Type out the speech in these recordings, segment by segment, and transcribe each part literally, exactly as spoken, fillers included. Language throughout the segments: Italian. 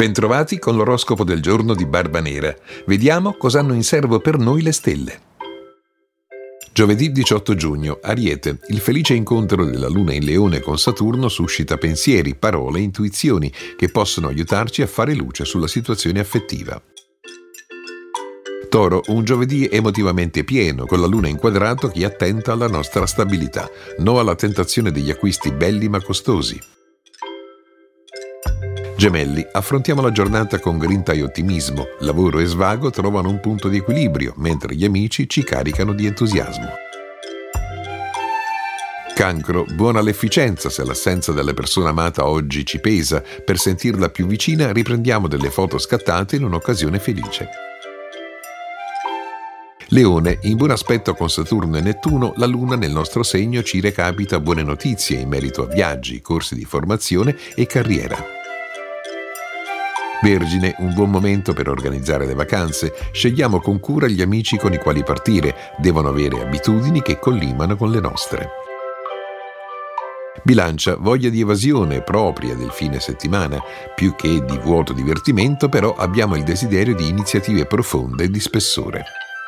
Bentrovati con l'oroscopo del giorno di Barbanera. Vediamo cosa hanno in serbo per noi le stelle. Giovedì diciotto giugno, Ariete. Il felice incontro della Luna in Leone con Saturno suscita pensieri, parole e intuizioni che possono aiutarci a fare luce sulla situazione affettiva. Toro, un giovedì emotivamente pieno, con la Luna inquadrato che attenta alla nostra stabilità. No alla tentazione degli acquisti belli ma costosi. Gemelli, affrontiamo la giornata con grinta e ottimismo. Lavoro e svago trovano un punto di equilibrio, mentre gli amici ci caricano di entusiasmo. Cancro, buona l'efficienza se l'assenza della persona amata oggi ci pesa. Per sentirla più vicina riprendiamo delle foto scattate in un'occasione felice. Leone, in buon aspetto con Saturno e Nettuno, la Luna nel nostro segno ci recapita buone notizie in merito a viaggi, corsi di formazione e carriera. Vergine, un buon momento per organizzare le vacanze. Scegliamo con cura gli amici con i quali partire. Devono avere abitudini che collimano con le nostre. Bilancia, voglia di evasione propria del fine settimana. Più che di vuoto divertimento, però, abbiamo il desiderio di iniziative profonde e di spessore.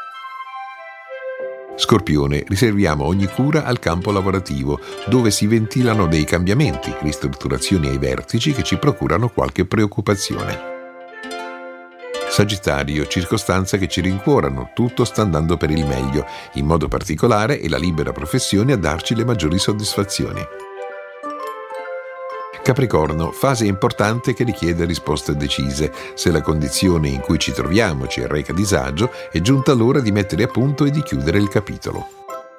Scorpione, riserviamo ogni cura al campo lavorativo, dove si ventilano dei cambiamenti, ristrutturazioni ai vertici che ci procurano qualche preoccupazione. Sagittario, circostanze che ci rincuorano, tutto sta andando per il meglio, in modo particolare è la libera professione a darci le maggiori soddisfazioni. Capricorno, fase importante che richiede risposte decise. Se la condizione in cui ci troviamo ci arreca disagio, è giunta l'ora di mettere a punto e di chiudere il capitolo.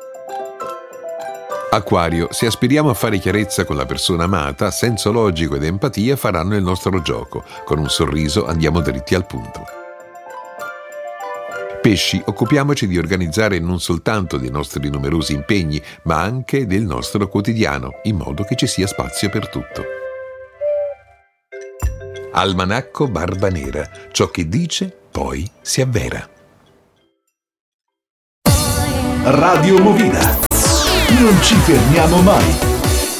Acquario, se aspiriamo a fare chiarezza con la persona amata, senso logico ed empatia faranno il nostro gioco. Con un sorriso andiamo dritti al punto. Pesci, occupiamoci di organizzare non soltanto dei nostri numerosi impegni, ma anche del nostro quotidiano, in modo che ci sia spazio per tutto. Almanacco Barbanera. Ciò che dice, poi si avvera. Radio Movida. Non ci fermiamo mai.